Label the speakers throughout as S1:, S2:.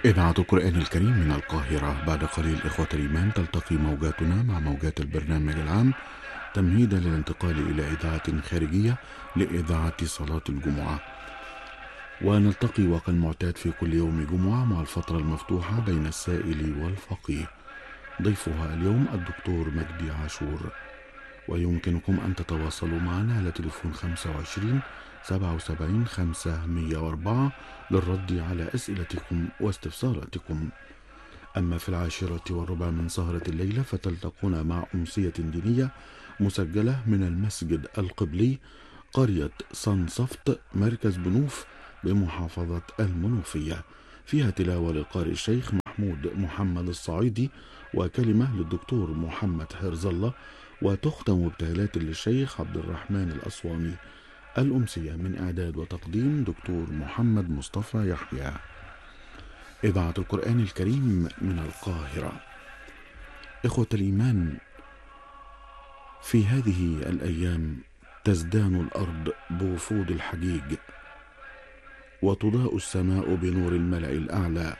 S1: إذاعة القرآن الكريم من القاهرة. بعد قليل إخوة الإيمان تلتقي موجاتنا مع موجات البرنامج العام تمهيدا للانتقال إلى إذاعة خارجية لإذاعة صلاة الجمعة، ونلتقي وكالمعتاد في كل يوم جمعة مع الفترة المفتوحة بين السائل والفقيه. ضيفها اليوم الدكتور مجدي عاشور، ويمكنكم أن تتواصلوا معنا على تليفون 25 77 504 للرد على أسئلتكم واستفساراتكم. أما في 10:15 من سهرة الليلة فتلتقون مع أمسية دينية مسجلة من المسجد القبلي قرية صنصفت مركز بنوف بمحافظة المنوفية، فيها تلاوة للقارئ الشيخ محمود محمد الصعيدي وكلمة للدكتور محمد حرز الله، وتختم بتهلات للشيخ عبد الرحمن الأسواني. الأمسية من إعداد وتقديم دكتور محمد مصطفى يحيى. إذاعة القرآن الكريم من القاهرة. إخوة الإيمان، في هذه الأيام تزدان الأرض بوفود الحجيج، وتضاء السماء بنور الملأ الأعلى،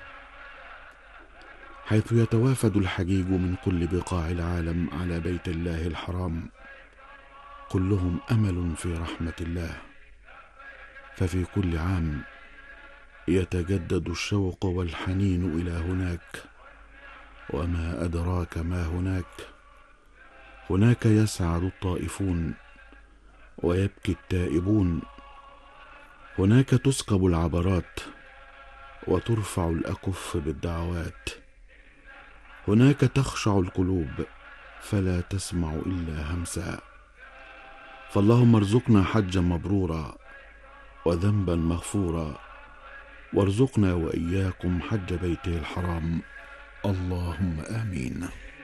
S1: حيث يتوافد الحجيج من كل بقاع العالم على بيت الله الحرام، كلهم أمل في رحمة الله. ففي كل عام يتجدد الشوق والحنين إلى هناك، وما أدراك ما هناك. هناك يسعد الطائفون ويبكي التائبون، هناك تسكب العبرات وترفع الأكف بالدعوات، هناك تخشع القلوب فلا تسمع إلا همسا. فاللهم ارزقنا حجا مبرورا وذنبا مغفورا، وارزقنا وإياكم حج بيته الحرام، اللهم آمين.